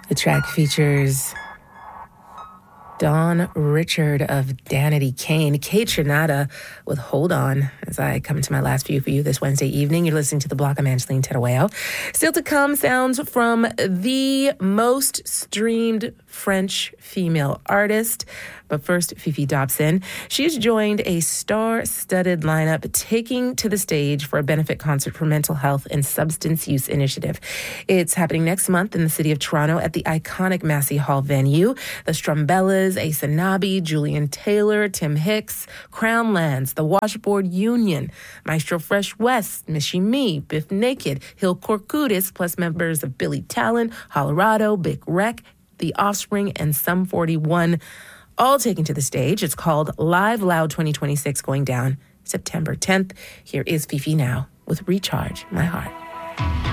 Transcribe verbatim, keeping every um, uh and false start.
The track features Dawn Richard of Danity Kane, Kate Trinata with Hold On. As I come to my last few for you this Wednesday evening, you're listening to The Block. I'm Angeline Terueo. Still to come, sounds from the most streamed French female artist. But first, Fifi Dobson. She's joined a star-studded lineup taking to the stage for a benefit concert for mental health and substance use initiative. It's happening next month in the city of Toronto at the iconic Massey Hall venue. The Strumbellas, Asa Nabi, Julian Taylor, Tim Hicks, Crown Lands, the Washboard Union, Maestro Fresh West, Michie Me, Biff Naked, Hill Corcutis, plus members of Billy Talent, Hollerado, Big Wreck, The Offspring, and Sum forty-one, all taken to the stage. It's called Live Loud twenty twenty-six, going down September tenth. Here is Fifi now with Recharge My Heart.